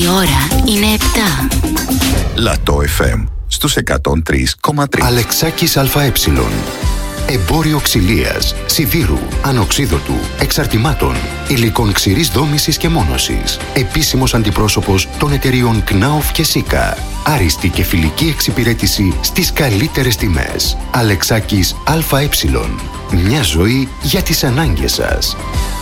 Η ώρα είναι 7. Λατό FM στους 103,3. Αλεξάκης ΑΕ. Εμπόριο ξυλίας, σιδήρου, ανοξίδωτου, εξαρτημάτων, υλικών ξηρής δόμησης και μόνωσης. Επίσημος αντιπρόσωπος των εταιριών Knauf και Sika. Άριστη και φιλική εξυπηρέτηση στις καλύτερες τιμές. Αλεξάκης ΑΕ. Μια ζωή για τις ανάγκες σας.